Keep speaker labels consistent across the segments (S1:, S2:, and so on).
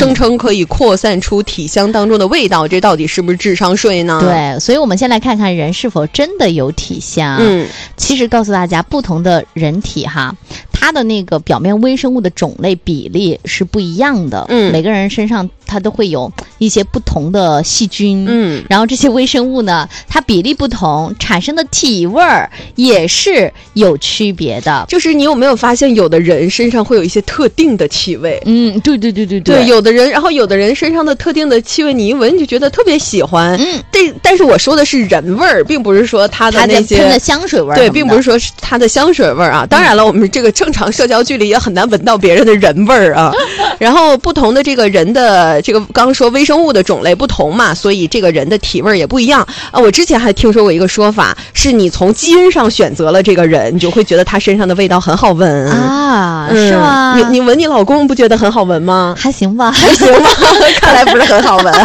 S1: 声称可以扩散出体香当中的味道，这到底是不是智商税呢？
S2: 对，所以我们先来看看人是否真的有体香。其实告诉大家，不同的人体哈，它的那个表面微生物的种类比例是不一样的。每个人身上它都会有一些不同的细菌。然后这些微生物呢，它比例不同，产生的体味儿也是有区别的。
S1: 就是你有没有发现，有的人身上会有一些特定的气味？对，有的人，然后有的人身上的特定的气味，你一闻就觉得特别喜欢。但是我说的是人味儿，并不是说他的那些
S2: 喷的香水味儿。
S1: 对，并不是说是他的香水味儿啊。当然了，我们这个正常社交距离也很难闻到别人的人味儿啊。然后不同的这个人的这个刚刚说微生物的种类不同嘛，所以这个人的体味也不一样啊。我之前还听说过一个说法，是你从基因上选择了这个人，你就会觉得他身上的味道很好闻
S2: 啊。是吗？
S1: 你闻你老公不觉得很好闻吗？
S2: 还行吧，
S1: 还行吧，看来不是很好闻。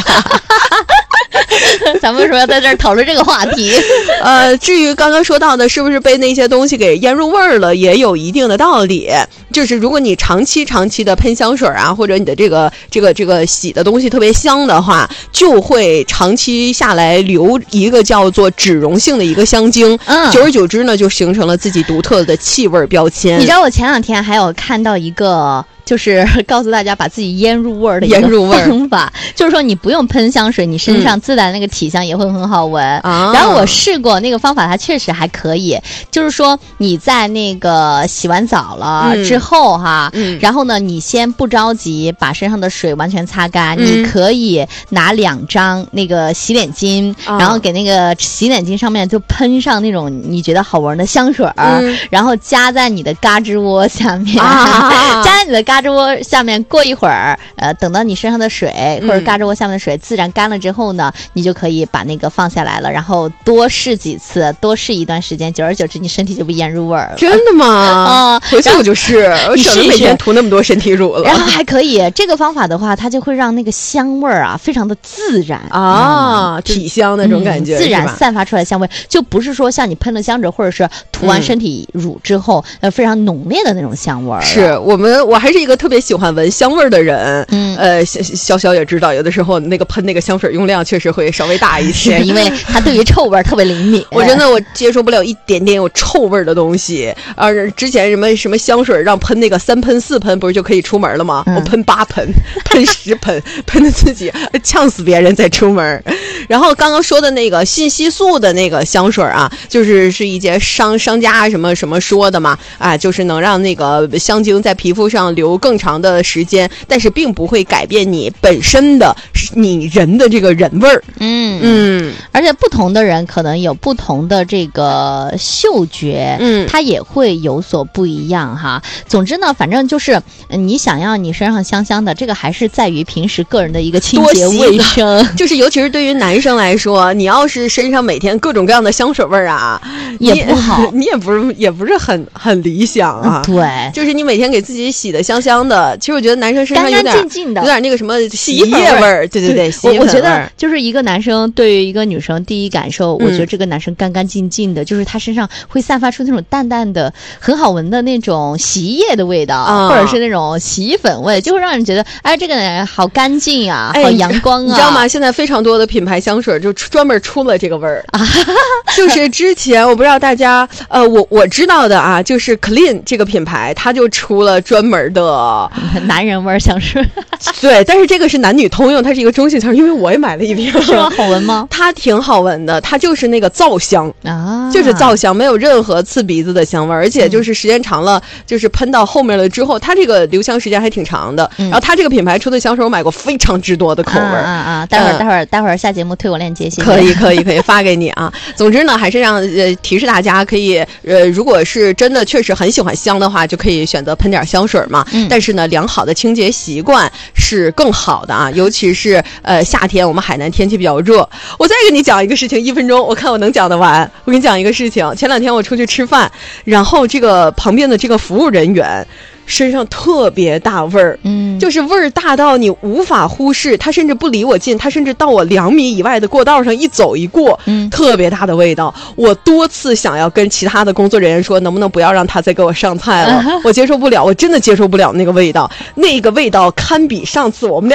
S2: 咱们说要在这儿讨论这个话题。
S1: 至于刚刚说到的是不是被那些东西给腌入味儿了，也有一定的道理。就是如果你长期的喷香水啊，或者你的这个洗的东西特别香的话，就会长期下来留一个叫做脂溶性的一个香精。久而久之呢，就形成了自己独特的气味标签。
S2: 你知道我前两天还有看到一个，就是告诉大家把自己腌入味儿的一个方法，就是说你不用喷香水，你身上自然那个体香也会很好闻。然后我试过那个方法，它确实还可以。就是说你在那个洗完澡了之后哈，然后呢，你先不着急把身上的水完全擦干，你可以拿2张那个洗脸巾，然后给那个洗脸巾上面就喷上那种你觉得好闻的香水，然后加在你的胳肢窝下面，加在你的胳肢窝下面，过一会儿，等到你身上的水或者胳肢窝下面的水自然干了之后呢，你就可以把那个放下来了，然后多试几次，多试一段时间，久而久之，你身体就不腌入味儿了。
S1: 真的吗？回去我就试，我省得每天涂那么多身体乳了。
S2: 然后还可以，这个方法的话，它就会让那个香味儿啊非常的自然
S1: 体香那种感觉，
S2: 自然散发出来的香味，就不是说像你喷了香水或者是涂完身体乳之后，非常浓烈的那种香味儿。
S1: 是我还是一个特别喜欢闻香味儿的人。潇也知道，有的时候那个喷那个香水用量确实会稍微大一些，
S2: 是因为它对于臭味特别灵敏。
S1: 我接受不了一点点有臭味的东西。之前什么香水让喷那个3喷4喷，不是就可以出门了吗？我喷8喷，喷10喷，喷的自己呛死别人再出门。然后刚刚说的那个信息素的那个香水啊，是一些商家什么说的嘛，就是能让那个香精在皮肤上留更长的时间，但是并不会改变你本身的你人的这个人味儿。
S2: 而且不同的人可能有不同的这个嗅觉，它也会有所不一样哈。总之呢，反正就是你想要你身上香香的，这个还是在于平时个人的一个清洁卫生。
S1: 就是尤其是对于男生来说，你要是身上每天各种各样的香水味儿啊，
S2: 也不好，
S1: 你也不是很理想啊。
S2: 对，
S1: 就是你每天给自己洗的香香的，其实我觉得男生身上有点
S2: 干干净净的，
S1: 有点那个什么洗衣液味儿。对，洗衣粉味儿。
S2: 我觉得就是一个男生对于一个女生第一感受，我觉得这个男生干干净净的，就是他身上会散发出那种淡淡的很好闻的那种洗衣液的味道，或者是那种洗衣粉味，就会让人觉得这个人好干净啊，好阳光啊。
S1: 你知道吗？现在非常多的品牌香水就专门出了这个味儿就是之前我不知道大家我知道的啊，就是 Clean 这个品牌，它就出了专门的
S2: 男人味香水。
S1: 对，但是这个是男女通用，它是一个中性香水，因为我也买了一瓶。
S2: 是吗？好闻吗？
S1: 它挺好闻的，它就是那个皂香就是皂香，没有任何刺鼻子的香味，而且就是时间长了，就是喷到后面了之后，它这个留香时间还挺长的。然后它这个品牌出的香水我买过非常之多的口味。
S2: 待会儿下节目推我链接，
S1: 可以发给你啊。总之呢，还是让提示大家可以如果是真的确实很喜欢香的话，就可以选择喷点香水嘛。但是呢，良好的清洁习惯是更好的啊，尤其是夏天我们海南天气比较热。我再给你讲一个事情，1分钟，我看我能讲得完。我给你讲一个事情，前2天我出去吃饭，然后这个旁边的这个服务人员身上特别大味儿，就是味儿大到你无法忽视，他甚至不离我近，他甚至到我2米以外的过道上一走一过，特别大的味道。我多次想要跟其他的工作人员说，能不能不要让他再给我上菜了，我接受不了，我真的接受不了那个味道，那个味道堪比上次我们